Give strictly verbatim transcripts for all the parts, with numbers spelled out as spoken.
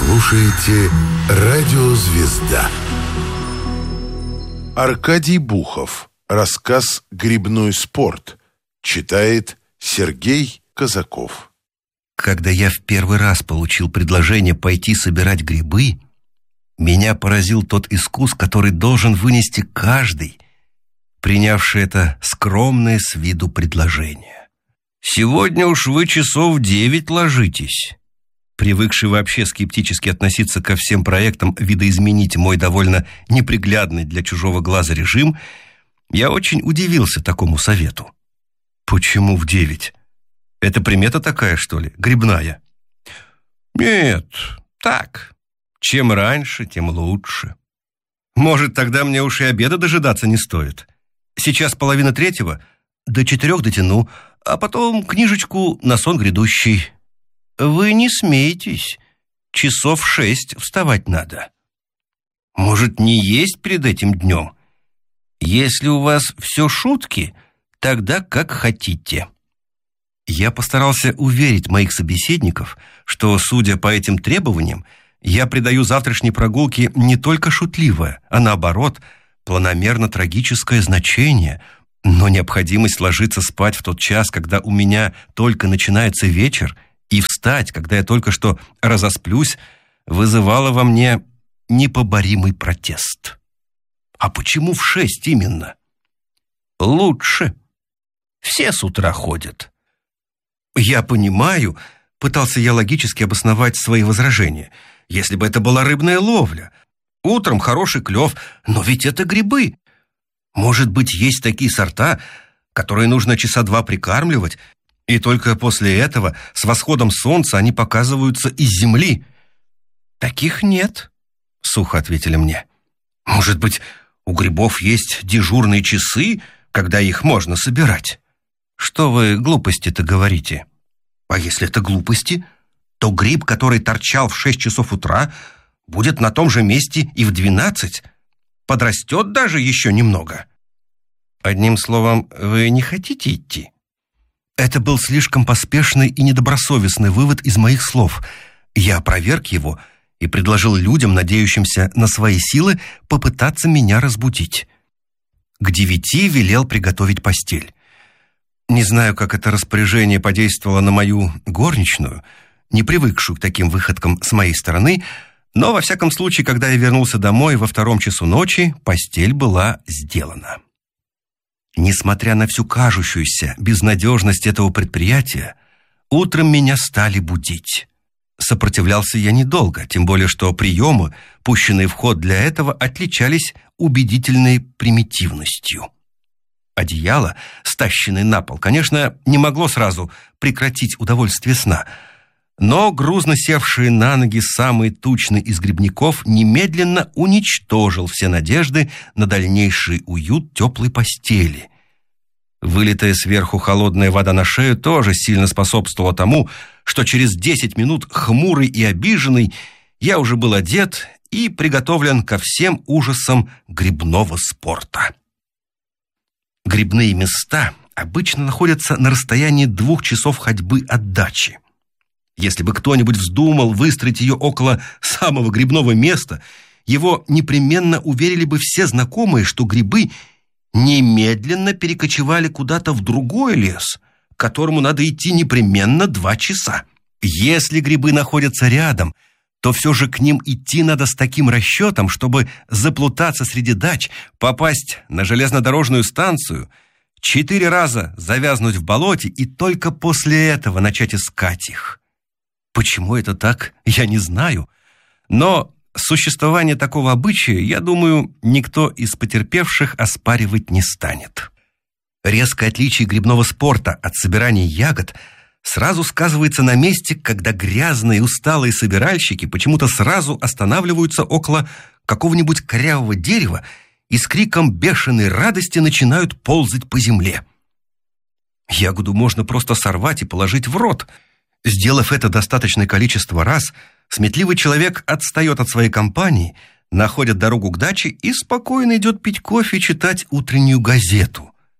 слушаете «Радио Звезда». Аркадий Бухов. Рассказ «Грибной спорт». Читает Сергей Казаков. Когда я в первый раз получил предложение пойти собирать грибы, меня поразил тот искус, который должен вынести каждый, принявший это скромное с виду предложение. «Сегодня уж вы часов девять ложитесь». Привыкший вообще скептически относиться ко всем проектам видоизменить мой довольно неприглядный для чужого глаза режим, я очень удивился такому совету. Почему в девять? Это примета такая, что ли, грибная? Нет, так. Чем раньше, тем лучше. Может, тогда мне уж и обеда дожидаться не стоит. Сейчас половина третьего, до четырех дотяну, а потом книжечку на сон грядущий. Вы не смейтесь, часов шесть вставать надо. Может, не есть перед этим днем? Если у вас все шутки, тогда как хотите. Я постарался уверить моих собеседников, что, судя по этим требованиям, я придаю завтрашней прогулке не только шутливое, а наоборот, планомерно-трагическое значение, но необходимость ложиться спать в тот час, когда у меня только начинается вечер, и встать, когда я только что разосплюсь, вызывало во мне непоборимый протест. А почему в шесть именно? Лучше. Все с утра ходят. Я понимаю, пытался я логически обосновать свои возражения. Если бы это была рыбная ловля. Утром хороший клев, но ведь это грибы. Может быть, есть такие сорта, которые нужно часа два прикармливать, и только после этого, с восходом солнца, они показываются из земли. Таких нет, сухо ответили мне. Может быть, у грибов есть дежурные часы, когда их можно собирать? Что вы глупости-то говорите? А если это глупости, то гриб, который торчал в шесть часов утра, будет на том же месте и в двенадцать. Подрастет даже еще немного. Одним словом, вы не хотите идти? Это был слишком поспешный и недобросовестный вывод из моих слов. Я опроверг его и предложил людям, надеющимся на свои силы, попытаться меня разбудить. К девяти велел приготовить постель. Не знаю, как это распоряжение подействовало на мою горничную, не привыкшую к таким выходкам с моей стороны, но, во всяком случае, когда я вернулся домой во втором часу ночи, постель была сделана. Несмотря на всю кажущуюся безнадежность этого предприятия, утром меня стали будить. Сопротивлялся я недолго, тем более что приемы, пущенные в ход для этого, отличались убедительной примитивностью. Одеяло, стащенное на пол, конечно, не могло сразу прекратить удовольствие сна, но грузно севший на ноги самый тучный из грибников немедленно уничтожил все надежды на дальнейший уют теплой постели. Вылитая сверху холодная вода на шею тоже сильно способствовала тому, что через десять минут, хмурый и обиженный, я уже был одет и приготовлен ко всем ужасам грибного спорта. Грибные места обычно находятся на расстоянии двух часов ходьбы от дачи. Если бы кто-нибудь вздумал выстроить ее около самого грибного места, его непременно уверили бы все знакомые, что грибы немедленно перекочевали куда-то в другой лес, к которому надо идти непременно два часа. Если грибы находятся рядом, то все же к ним идти надо с таким расчетом, чтобы заплутаться среди дач, попасть на железнодорожную станцию, четыре раза завязнуть в болоте и только после этого начать искать их. Почему это так, я не знаю, но существование такого обычая, я думаю, никто из потерпевших оспаривать не станет. Резкое отличие грибного спорта от собирания ягод сразу сказывается на месте, когда грязные усталые собиральщики почему-то сразу останавливаются около какого-нибудь корявого дерева и с криком бешеной радости начинают ползать по земле. Ягоду можно просто сорвать и положить в рот. Сделав это достаточное количество раз, сметливый человек отстает от своей компании, находит дорогу к даче и спокойно идет пить кофе и читать утреннюю газету.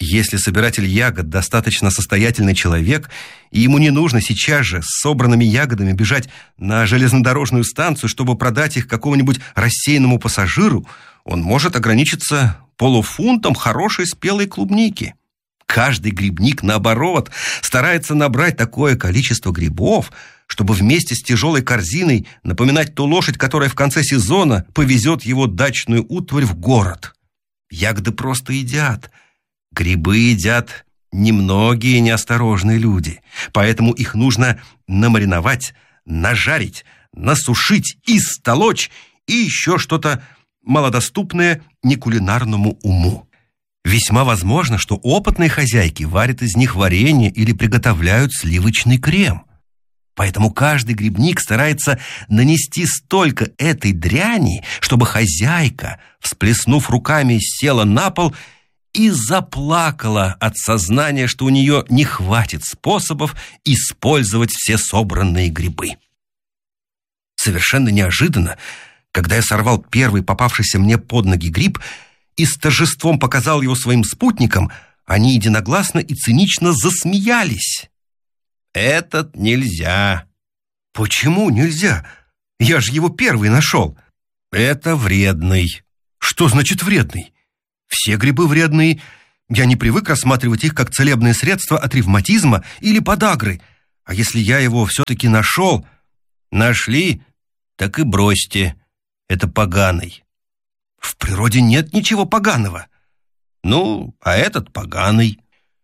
Если собиратель ягод достаточно состоятельный человек, и ему не нужно сейчас же с собранными ягодами бежать на железнодорожную станцию, чтобы продать их какому-нибудь рассеянному пассажиру, он может ограничиться полуфунтом хорошей спелой клубники. Каждый грибник, наоборот, старается набрать такое количество грибов, чтобы вместе с тяжелой корзиной напоминать ту лошадь, которая в конце сезона повезет его дачную утварь в город. Ягоды просто едят. Грибы едят немногие неосторожные люди, поэтому их нужно намариновать, нажарить, насушить, истолочь и еще что-то малодоступное некулинарному уму. Весьма возможно, что опытные хозяйки варят из них варенье или приготовляют сливочный крем. Поэтому каждый грибник старается нанести столько этой дряни, чтобы хозяйка, всплеснув руками, села на пол и заплакала от сознания, что у нее не хватит способов использовать все собранные грибы. Совершенно неожиданно, когда я сорвал первый попавшийся мне под ноги гриб и с торжеством показал его своим спутникам, они единогласно и цинично засмеялись. «Этот нельзя». «Почему нельзя? Я же его первый нашел». «Это вредный». «Что значит вредный? Все грибы вредные. Я не привык рассматривать их как целебные средства от ревматизма или подагры. А если я его все-таки нашел...» «Нашли? Так и бросьте. Это поганый». «В природе нет ничего поганого». «Ну, а этот поганый».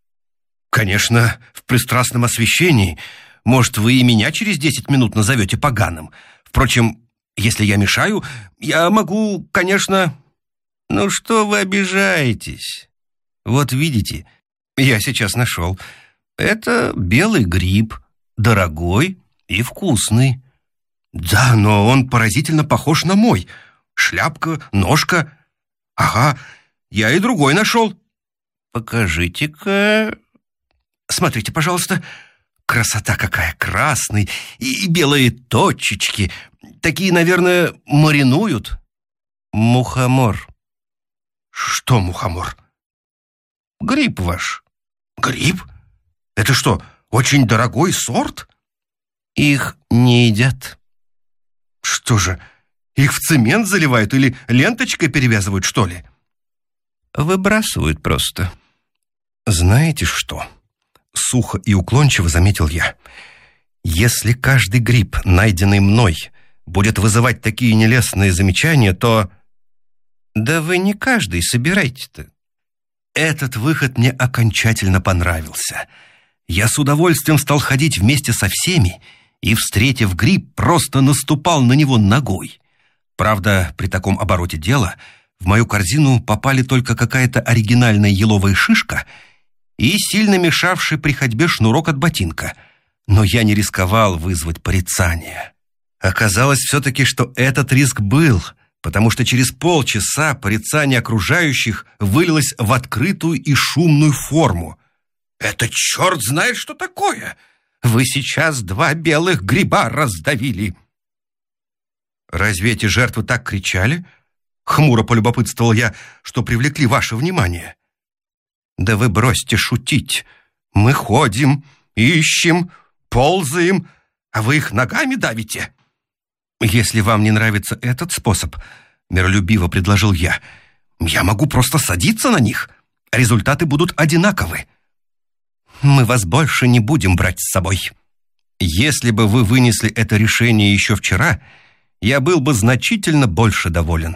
«Конечно, в пристрастном освещении. Может, вы и меня через десять минут назовете поганым. Впрочем, если я мешаю, я могу, конечно...» «Ну что вы обижаетесь? Вот видите, я сейчас нашел. Это белый гриб, дорогой и вкусный». «Да, но он поразительно похож на мой. Шляпка, ножка. Ага, я и другой нашел». «Покажите-ка...» «Смотрите, пожалуйста. Красота какая, красный и белые точечки. Такие, наверное, маринуют». «Мухомор». «Что мухомор?» «Гриб ваш». «Гриб? Это что, очень дорогой сорт?» «Их не едят». «Что же, их в цемент заливают или ленточкой перевязывают, что ли?» «Выбрасывают просто». «Знаете что?» — сухо и уклончиво заметил я. «Если каждый гриб, найденный мной, будет вызывать такие нелестные замечания, то...» «Да вы не каждый собирайте-то». Этот выход мне окончательно понравился. Я с удовольствием стал ходить вместе со всеми и, встретив гриб, просто наступал на него ногой. Правда, при таком обороте дела в мою корзину попали только какая-то оригинальная еловая шишка и сильно мешавший при ходьбе шнурок от ботинка. Но я не рисковал вызвать порицание. Оказалось все-таки, что этот риск был, потому что через полчаса порицание окружающих вылилось в открытую и шумную форму. «Это черт знает, что такое! Вы сейчас два белых гриба раздавили!» «Разве эти жертвы так кричали?» — хмуро полюбопытствовал я, что привлекли ваше внимание. «Да вы бросьте шутить. Мы ходим, ищем, ползаем, а вы их ногами давите». «Если вам не нравится этот способ, — миролюбиво предложил я, — я могу просто садиться на них. Результаты будут одинаковы. Мы вас больше не будем брать с собой. Если бы вы вынесли это решение еще вчера, я был бы значительно больше доволен».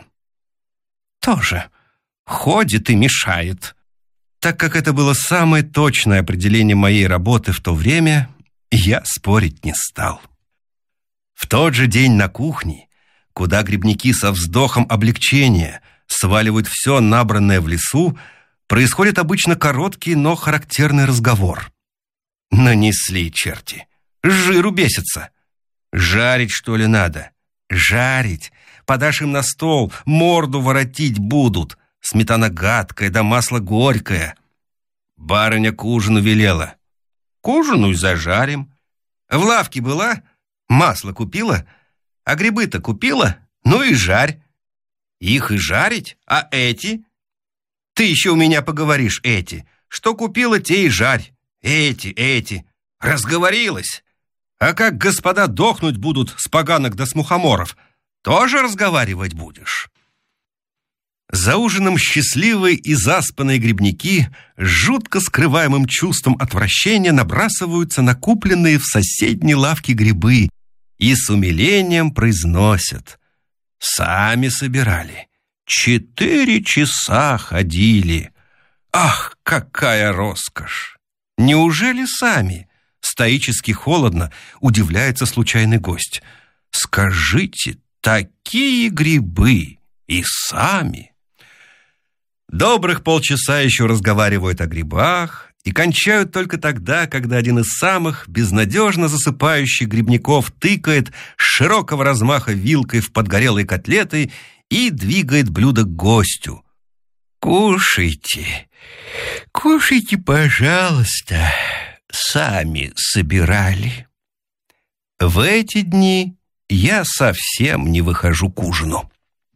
«Тоже ходит и мешает». Так как это было самое точное определение моей работы в то время, я спорить не стал. В тот же день на кухне, куда грибники со вздохом облегчения сваливают все набранное в лесу, происходит обычно короткий, но характерный разговор. Нанесли черти. Жиру бесится. Жарить, что ли, надо? Жарить. Подашь им на стол, морду воротить будут. Сметана гадкая, да масло горькое. Барыня к ужину велела. К ужину и зажарим. В лавке была? Масло купила? А грибы-то купила? Ну и жарь. Их и жарить? А эти? Ты еще у меня поговоришь, эти. Что купила, те и жарь. Эти, эти. Разговорилась. А как господа дохнуть будут с поганок да с мухоморов, тоже разговаривать будешь? За ужином счастливые и заспанные грибники с жутко скрываемым чувством отвращения набрасываются на купленные в соседней лавке грибы и с умилением произносят: «Сами собирали. Четыре часа ходили. Ах, какая роскошь! Неужели сами?» Стоически холодно удивляется случайный гость. «Скажите, такие грибы и сами?» Добрых полчаса еще разговаривают о грибах и кончают только тогда, когда один из самых безнадежно засыпающих грибников тыкает с широкого размаха вилкой в подгорелые котлеты и двигает блюдо к гостю. «Кушайте, кушайте, пожалуйста, сами собирали». В эти дни я совсем не выхожу к ужину.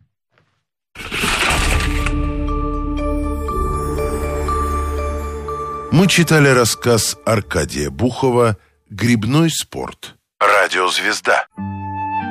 Мы читали рассказ Аркадия Бухова «Грибной спорт». Радиозвезда.